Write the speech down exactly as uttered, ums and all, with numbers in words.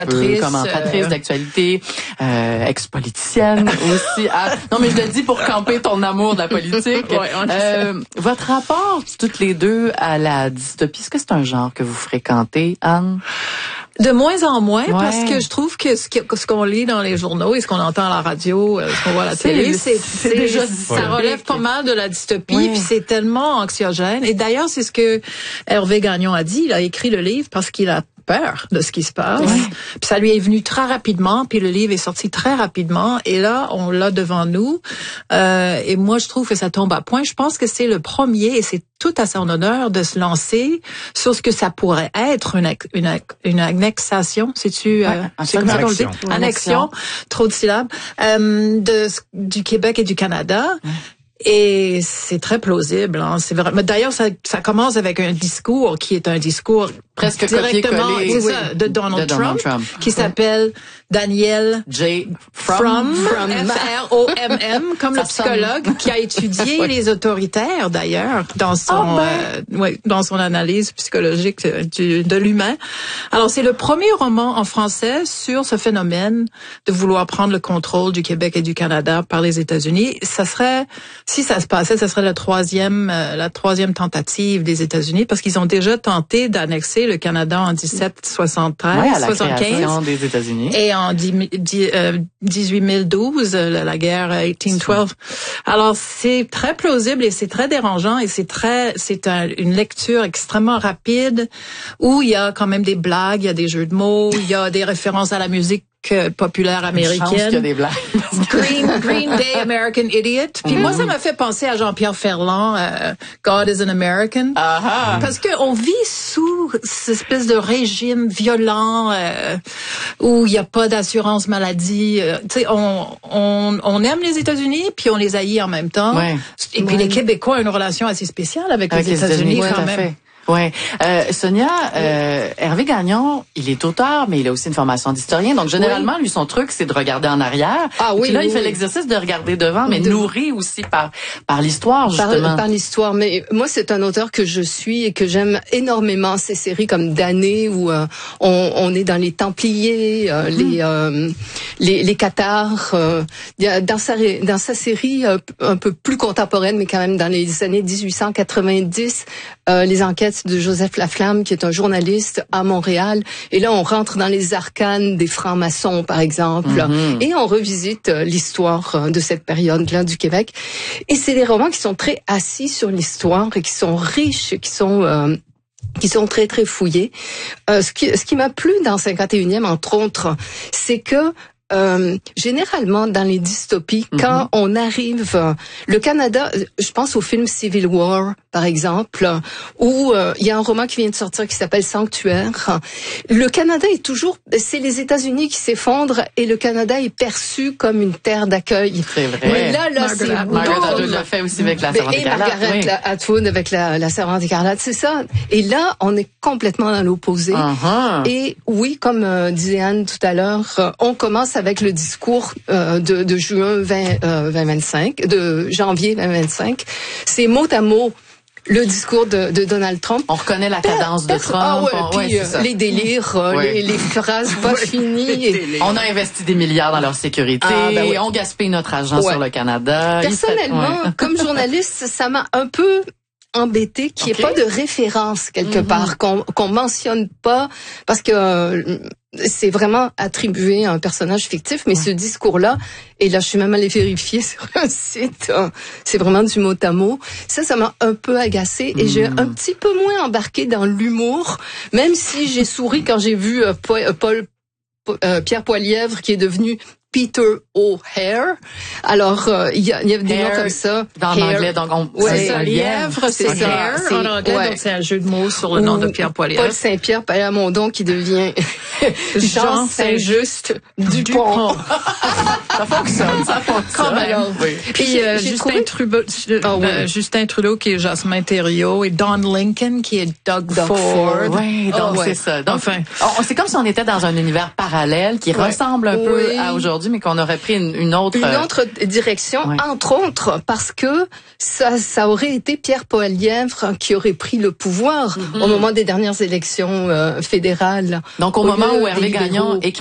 peu, commentatrice euh... d'actualité, euh, ex-politicienne aussi. Ah, non, mais je le dis pour camper ton amour de la politique. Ouais, euh, votre rapport, toutes les deux, à la dystopie, est-ce que c'est un genre que vous fréquentez, Anne? De moins en moins, ouais. parce que je trouve que ce, que ce qu'on lit dans les journaux et ce qu'on entend à la radio, ce qu'on voit à la télé, c'est, c'est, c'est déjà ça ouais. relève pas mal de la dystopie, ouais. puis c'est tellement anxiogène. Et d'ailleurs, c'est ce que Hervé Gagnon a dit. Il a écrit le livre parce qu'il a peur de ce qui se passe. Ouais. Puis ça lui est venu très rapidement, puis le livre est sorti très rapidement. Et là, on l'a devant nous. Euh, et moi, je trouve que ça tombe à point. Je pense que c'est le premier, et c'est tout à son honneur de se lancer sur ce que ça pourrait être une une une annexation, c'est-tu ouais, euh, c'est comme ça qu'on le dit, annexion, annexion, trop de syllabes, euh, de du Québec et du Canada. Ouais. Et c'est très plausible. Hein. C'est vraiment. D'ailleurs, ça, ça commence avec un discours qui est un discours presque directement copié-collé, c'est ça, de Donald, de Donald Trump, Trump, qui ouais. s'appelle Daniel J. From, from F R O M M, comme le psychologue sonne. Qui a étudié ouais. les autoritaires d'ailleurs dans son oh ben. euh, ouais, dans son analyse psychologique du, de l'humain. Alors c'est le premier roman en français sur ce phénomène de vouloir prendre le contrôle du Québec et du Canada par les États-Unis. Ça serait Si ça se passait, ça serait la troisième, euh, la troisième tentative des États-Unis, parce qu'ils ont déjà tenté d'annexer le Canada en dix-sept soixante-treize, ouais, à la soixante-quinze, création des États-Unis, et en dix-huit mille douze, la, la guerre dix-huit douze. Alors c'est très plausible et c'est très dérangeant et c'est très, c'est un, une lecture extrêmement rapide où il y a quand même des blagues, il y a des jeux de mots, il y a des références à la musique populaire américaine. Je pense qu'il y a des blagues. Green, Green Day, American Idiot. Puis mm-hmm. moi, ça m'a fait penser à Jean-Pierre Ferland, euh, God is an American. Uh-huh. Parce que on vit sous cette espèce de régime violent euh, où il n'y a pas d'assurance maladie. Euh, tu sais, on, on, on aime les États-Unis puis on les haït en même temps. Ouais. Et puis ouais. les Québécois ont une relation assez spéciale avec, avec les, les États-Unis, États-Unis quand même. Fait. Ouais, euh, Sonia, euh, Hervé Gagnon, il est auteur, mais il a aussi une formation d'historien. Donc généralement, oui. lui, son truc, c'est de regarder en arrière. Ah oui. Puis là, oui, il fait oui. l'exercice de regarder devant, mais de... nourri aussi par par l'histoire justement. Par, par l'histoire. Mais moi, c'est un auteur que je suis et que j'aime énormément. Ces séries comme Damnés où euh, on, on est dans les Templiers, euh, mm. les, euh, les les Cathares. Euh, dans sa dans sa série euh, un peu plus contemporaine, mais quand même dans les années dix-huit cent quatre-vingt-dix, euh, les enquêtes de Joseph Laflamme, qui est un journaliste à Montréal. Et là, on rentre dans les arcanes des francs-maçons, par exemple, mm-hmm. et on revisite euh, l'histoire euh, de cette période-là du Québec. Et c'est des romans qui sont très assis sur l'histoire et qui sont riches, qui sont... Euh, qui sont très, très fouillés. Euh, ce qui, ce qui m'a plu dans cinquante et unième, entre autres, c'est que Euh, généralement, dans les dystopies, mm-hmm. quand on arrive, euh, le Canada, je pense au film Civil War, par exemple, où euh, il y a un roman qui vient de sortir qui s'appelle Sanctuaire. Le Canada est toujours, c'est les États-Unis qui s'effondrent et le Canada est perçu comme une terre d'accueil. C'est vrai. Mais là, là, c'est Margaret Atwood l'a fait aussi avec la Servante écarlate. Et Margaret oui. Atwood avec la, la Servante écarlate, c'est ça. Et là, on est complètement dans l'opposé. Uh-huh. Et oui, comme euh, disait Anne tout à l'heure, euh, on commence avec le discours euh, de, de juin vingt vingt-cinq, de janvier vingt vingt-cinq. C'est mot à mot le discours de, de Donald Trump. On reconnaît la cadence de Trump. Ah ouais, on, puis ouais, euh, les délires, euh, ouais. les, les phrases pas ouais, finies. Et... On a investi des milliards dans leur sécurité. Ah, ben ouais. On gaspille notre argent ouais. sur le Canada. Personnellement, fait... comme journaliste, ça m'a un peu embêté qu'il n'y ait okay. pas de référence quelque mm-hmm. part, qu'on qu'on mentionne pas, parce que euh, c'est vraiment attribué à un personnage fictif, mais ouais. ce discours-là, et là je suis même allée vérifier sur un site, hein, c'est vraiment du mot à mot. Ça, ça m'a un peu agacée et mm. j'ai un petit peu moins embarqué dans l'humour, même si j'ai souri quand j'ai vu euh, Paul, Paul euh, Pierre Poilievre qui est devenu Peter O'Hare. Alors, il euh, y, y a des noms comme ça. Dans l'anglais, donc on... Ouais, c'est ça, lièvre, c'est ça. Hair, en anglais, ouais. donc c'est un jeu de mots sur le nom de Pierre Poilievre. Paul Saint-Pierre Plamondon qui devient Jean Saint-Just Dupont. Ça fonctionne, ça fonctionne. Quand même. Alors, oui. Puis euh, Justin, trouvé... Trudeau, oh, oui. euh, Justin Trudeau qui est Jocelyn Thériault et Don Lincoln qui est Doug, Doug Ford. Ford. Oui, donc oh, ouais. c'est ça. Donc, enfin, on, c'est comme si on était dans un univers parallèle qui ouais. ressemble un oui. peu à aujourd'hui, mais qu'on aurait pris une, une autre... Une autre direction, ouais. entre autres, parce que ça, ça aurait été Pierre Poilievre qui aurait pris le pouvoir mm-hmm. au moment des dernières élections euh, fédérales. Donc, au moment où Hervé Gagnon